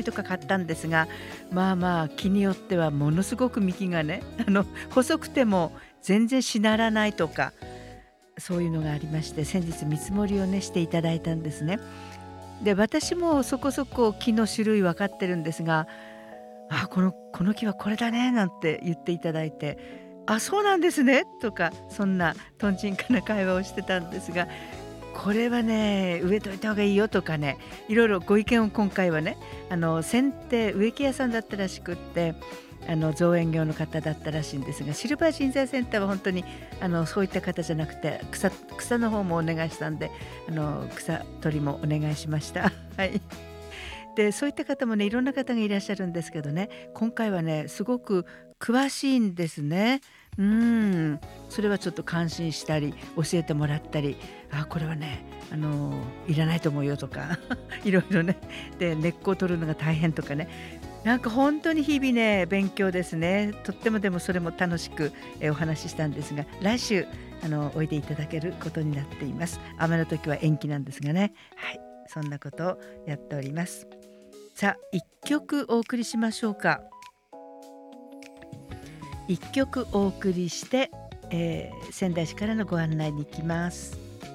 とか買ったんですが、まあまあ木によってはものすごく幹がね、細くても全然しならないとか、そういうのがありまして、先日見積もりをねしていただいたんですね。で、私もそこそこ木の種類分かってるんですが、「あ、この木はこれだね」なんて言っていただいて、「あ、そうなんですね」とか、そんなとんちんかな会話をしてたんですが、これはね、植えといた方がいいよとかね、いろいろご意見を今回はね、剪定植木屋さんだったらしくって、造園業の方だったらしいんですが、シルバー人材センターは本当にそういった方じゃなくて、草の方もお願いしたんで、草取りもお願いしました。はい。で、そういった方もね、いろんな方がいらっしゃるんですけどね、今回はね、すごく詳しいんですね。うーん。それはちょっと感心したり、教えてもらったり、あ、これはね、いらないと思うよとか、いろいろね。で、根っこを取るのが大変とかね。なんか本当に日々ね、勉強ですね。とってもでもそれも楽しく、お話ししたんですが、来週おいでいただけることになっています。雨の時は延期なんですがね。はい、そんなことをやっております。さあ、1曲お送りしましょうか。1曲お送りして、仙台市からのご案内に行きます。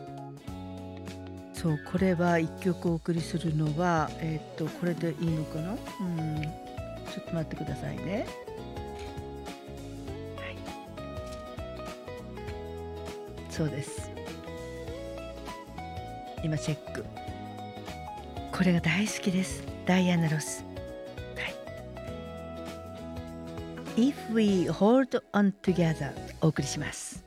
そう、これは1曲お送りするのは、これでいいのかな？ちょっと待ってくださいね。はい、そうです。今チェック。これが大好きです。ダイアナ・ロス。はい。If We Hold On Together お送りします。